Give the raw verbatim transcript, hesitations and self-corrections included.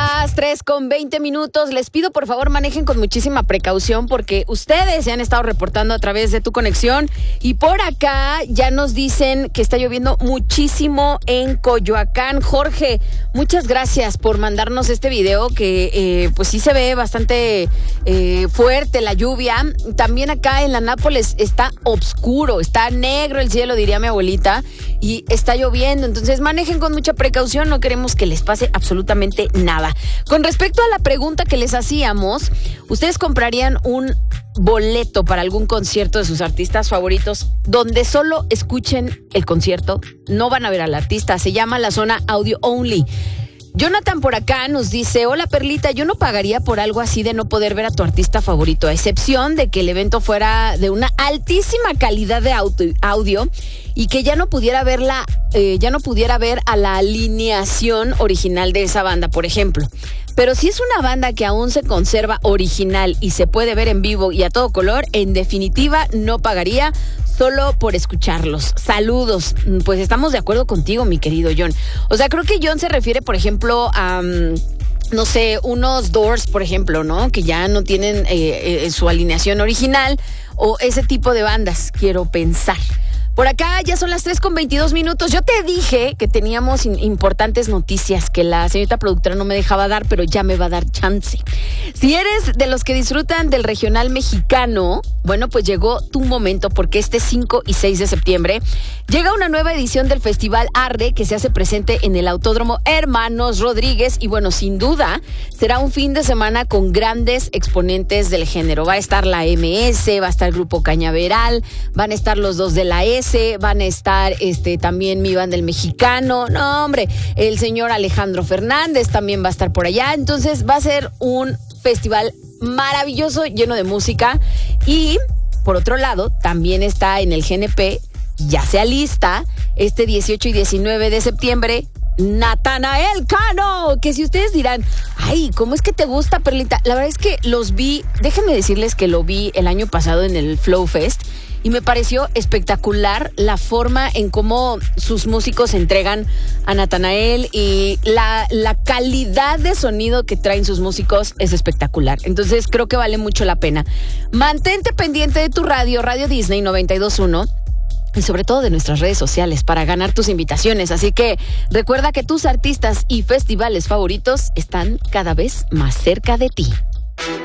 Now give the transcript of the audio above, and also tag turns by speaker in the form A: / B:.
A: las tres con veinte minutos. Les pido por favor manejen con muchísima precaución porque ustedes se han estado reportando a través de Tu Conexión y por acá ya nos dicen que está lloviendo muchísimo en Coyoacán. Jorge, muchas gracias por mandarnos este video que eh, pues sí se ve bastante eh, fuerte la lluvia. También acá en la Nápoles está oscuro, está negro el cielo, diría mi abuelita, y está lloviendo. Entonces manejen con mucha precaución, no queremos que les pase absolutamente nada. Con respecto a la pregunta que les hacíamos, ¿ustedes comprarían un boleto para algún concierto de sus artistas favoritos donde solo escuchen el concierto? No van a ver al artista, se llama la zona Audio Only. Jonathan por acá nos dice: hola Perlita, yo no pagaría por algo así de no poder ver a tu artista favorito, a excepción de que el evento fuera de una altísima calidad de audio y que ya no pudiera ver la, eh, ya no pudiera ver a la alineación original de esa banda, por ejemplo. Pero si es una banda que aún se conserva original y se puede ver en vivo y a todo color, en definitiva no pagaría solo por escucharlos. Saludos. Pues estamos de acuerdo contigo, mi querido John. O sea, creo que John se refiere, por ejemplo, a... Um, no sé, unos Doors, por ejemplo, ¿no? Que ya no tienen eh, eh, su alineación original o ese tipo de bandas, quiero pensar. Por acá ya son las tres con veintidós minutos. Yo te dije que teníamos in- importantes noticias que la señorita productora no me dejaba dar, pero ya me va a dar chance. Si eres de los que disfrutan del regional mexicano, bueno, pues llegó tu momento porque este cinco y seis de septiembre llega una nueva edición del Festival Arre que se hace presente en el Autódromo Hermanos Rodríguez y bueno, sin duda será un fin de semana con grandes exponentes del género. Va a estar la M S, va a estar el Grupo Cañaveral, van a estar los dos de la S, van a estar este también mi banda el mexicano, no hombre, el señor Alejandro Fernández también va a estar por allá. Entonces va a ser un festival maravilloso, lleno de música. Y por otro lado, también está en el G N P, ya se alista, este dieciocho y diecinueve de septiembre, Natanael Cano, que si ustedes dirán, ay, ¿cómo es que te gusta, Perlita? La verdad es que los vi, déjenme decirles que lo vi el año pasado en el Flow Fest y me pareció espectacular la forma en cómo sus músicos entregan a Natanael y la, la calidad de sonido que traen sus músicos es espectacular. Entonces creo que vale mucho la pena. Mantente pendiente de tu radio, Radio Disney noventa y dos punto uno. Y sobre todo de nuestras redes sociales para ganar tus invitaciones. Así que recuerda que tus artistas y festivales favoritos están cada vez más cerca de ti.